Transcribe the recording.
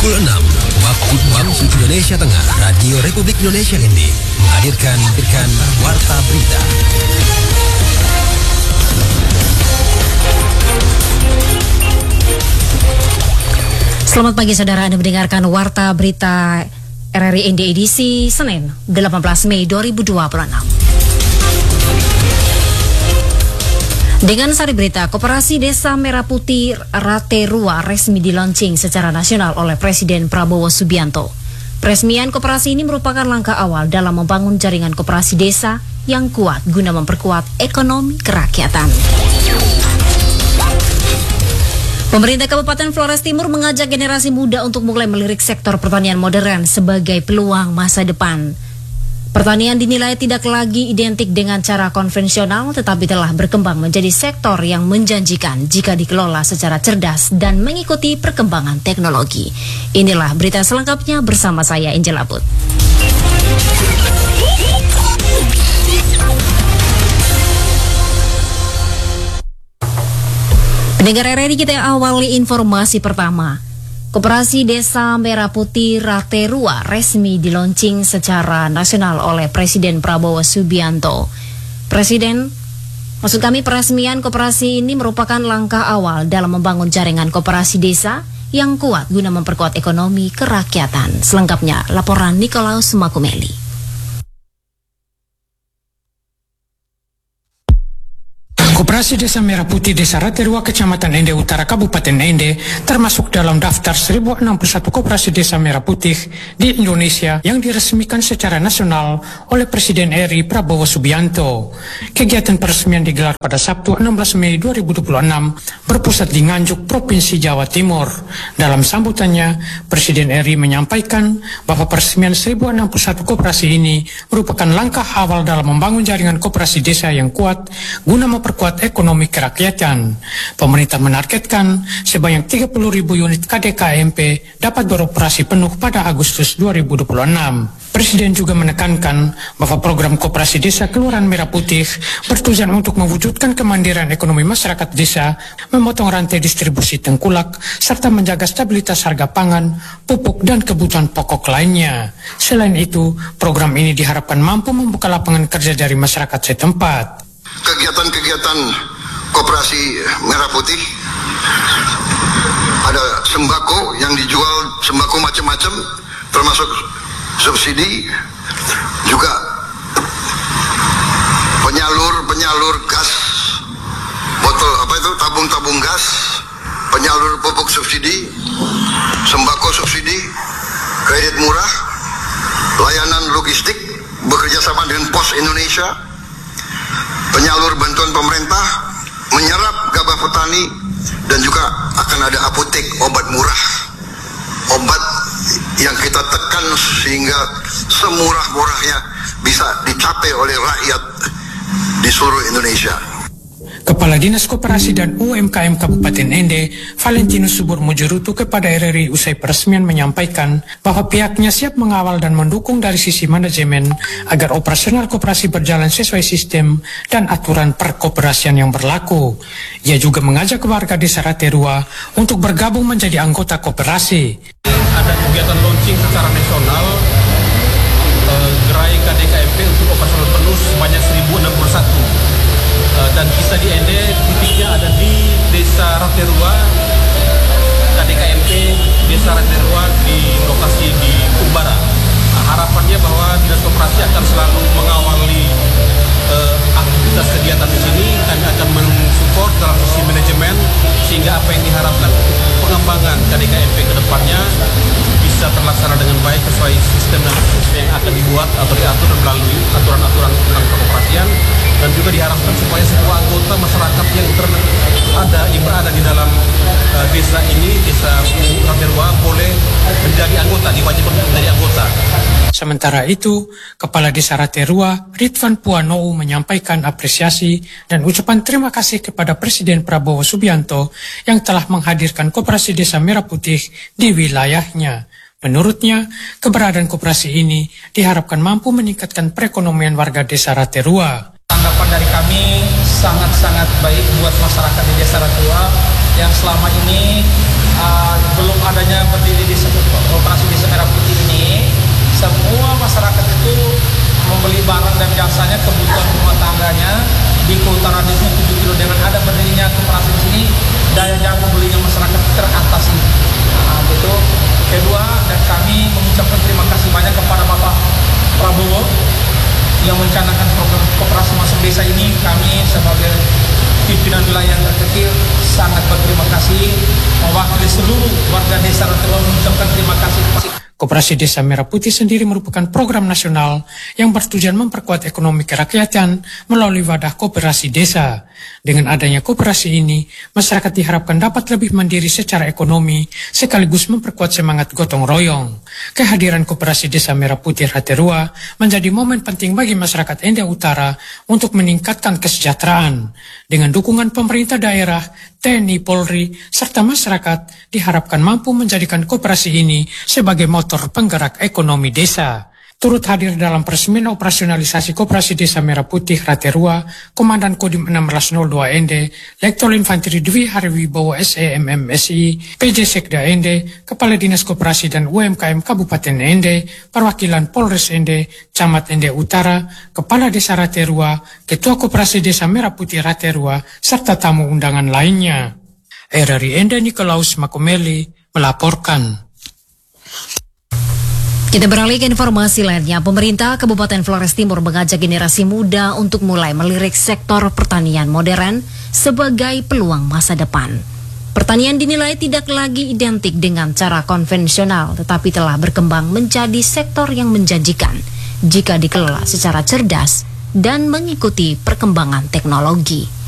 Pukul 6 waktu Indonesia Tengah, Radio Republik Indonesia ini menghadirkan Warta Berita. Selamat pagi saudara, Anda mendengarkan Warta Berita RRI ND edisi Senin 18 Mei 2026. Dengan sari berita, Koperasi Desa Merah Putih Raterua resmi dilaunching secara nasional oleh Presiden Prabowo Subianto. Peresmian koperasi ini merupakan langkah awal dalam membangun jaringan koperasi desa yang kuat guna memperkuat ekonomi kerakyatan. Pemerintah Kabupaten Flores Timur mengajak generasi muda untuk mulai melirik sektor pertanian modern sebagai peluang masa depan. Pertanian dinilai tidak lagi identik dengan cara konvensional, tetapi telah berkembang menjadi sektor yang menjanjikan jika dikelola secara cerdas dan mengikuti perkembangan teknologi. Inilah berita selengkapnya bersama saya, Angel Abud. Pendengar RRI, kita awali informasi pertama. Koperasi Desa Merah Putih Raterua resmi dilaunching secara nasional oleh Presiden Prabowo Subianto. Peresmian koperasi ini merupakan langkah awal dalam membangun jaringan koperasi desa yang kuat guna memperkuat ekonomi kerakyatan. Selengkapnya, laporan Nikolaus Makumeli. Koperasi Desa Merah Putih Desa Raterua Kecamatan Ende Utara Kabupaten Ende termasuk dalam daftar 1061 koperasi Desa Merah Putih di Indonesia yang diresmikan secara nasional oleh Presiden RI Prabowo Subianto. Kegiatan peresmian digelar pada Sabtu 16 Mei 2026 berpusat di Nganjuk, Provinsi Jawa Timur. Dalam sambutannya, Presiden RI menyampaikan bahwa peresmian 1061 koperasi ini merupakan langkah awal dalam membangun jaringan koperasi desa yang kuat guna memperkuat ekonomi kerakyatan. Pemerintah menargetkan sebanyak 30.000 unit KDKMP dapat beroperasi penuh pada Agustus 2026. Presiden juga menekankan bahwa program koperasi desa Kelurahan Merah Putih bertujuan untuk mewujudkan kemandirian ekonomi masyarakat desa, memotong rantai distribusi tengkulak, serta menjaga stabilitas harga pangan, pupuk, dan kebutuhan pokok lainnya. Selain itu, program ini diharapkan mampu membuka lapangan kerja dari masyarakat setempat. Kegiatan-kegiatan Koperasi Merah Putih ada sembako yang dijual, sembako macam-macam termasuk subsidi, juga penyalur gas, botol tabung gas, penyalur pupuk subsidi, sembako subsidi, kredit murah, layanan logistik bekerjasama dengan Pos Indonesia, penyalur bantuan pemerintah, menyerap gabah petani, dan juga akan ada apotek obat murah, obat yang kita tekan sehingga semurah-murahnya bisa dicapai oleh rakyat di seluruh Indonesia. Kepala Dinas Koperasi dan UMKM Kabupaten Ende, Valentinus Subur Mujurutu, kepada RRI usai peresmian menyampaikan bahwa pihaknya siap mengawal dan mendukung dari sisi manajemen agar operasional koperasi berjalan sesuai sistem dan aturan perkoperasian yang berlaku. Ia juga mengajak warga Desa Raterua untuk bergabung menjadi anggota koperasi. Ada kegiatan launching secara nasional gerai KDKMP untuk operasional penuh sebanyak 1061. Dan bisa di Ende, titiknya ada di Desa Raterua, KDKMP Desa Raterua di lokasi di Kumbara. Harapannya bahwa Dinas Koperasi akan selalu mengawali aktivitas kegiatan di sini. Kami akan mensupport dalam sisi manajemen sehingga apa yang diharapkan untuk pengembangan KDKMP ke depannya bisa terlaksana dengan baik sesuai sistem dan proses yang akan dibuat atau diatur melalui aturan-aturan tentang peroperasian, dan juga diharapkan supaya semua anggota masyarakat yang berada di dalam desa ini, Desa Raterua, boleh menjadi anggota, diwajibkan menjadi anggota. Sementara itu, Kepala Desa Raterua, Ridvan Puanou, menyampaikan apresiasi dan ucapan terima kasih kepada Presiden Prabowo Subianto yang telah menghadirkan Koperasi Desa Merah Putih di wilayahnya. Menurutnya, keberadaan koperasi ini diharapkan mampu meningkatkan perekonomian warga Desa Raterua. Tanggapan dari kami sangat-sangat baik buat masyarakat di Desa Raterua yang selama ini belum adanya berdiri di satu desa ini kami sebagai pimpinan wilayah yang terkecil sangat berterima kasih, mewakili seluruh warga desa Raterua mengucapkan terima kasih. Koperasi Desa Merah Putih sendiri merupakan program nasional yang bertujuan memperkuat ekonomi kerakyatan melalui wadah koperasi desa. Dengan adanya koperasi ini, masyarakat diharapkan dapat lebih mandiri secara ekonomi sekaligus memperkuat semangat gotong royong. Kehadiran Koperasi Desa Merah Putih Raterua menjadi momen penting bagi masyarakat Ende Utara untuk meningkatkan kesejahteraan. Dengan dukungan pemerintah daerah, TNI, Polri, serta masyarakat diharapkan mampu menjadikan koperasi ini sebagai motor penggerak ekonomi desa. Turut hadir dalam peresmian operasionalisasi Koperasi Desa Merah Putih Raterua, Komandan Kodim 1602 Ende, Letkol Infanteri Dwi Hariwibowo SEMMSI, PJ Sekda Ende, Kepala Dinas Koperasi dan UMKM Kabupaten Ende, perwakilan Polres Ende, Camat Ende Utara, Kepala Desa Raterua, Ketua Koperasi Desa Merah Putih Raterua, serta tamu undangan lainnya. RRI Ende Nikolaus Makomeli melaporkan. Kita beralih ke informasi lainnya. Pemerintah Kabupaten Flores Timur mengajak generasi muda untuk mulai melirik sektor pertanian modern sebagai peluang masa depan. Pertanian dinilai tidak lagi identik dengan cara konvensional, tetapi telah berkembang menjadi sektor yang menjanjikan jika dikelola secara cerdas dan mengikuti perkembangan teknologi.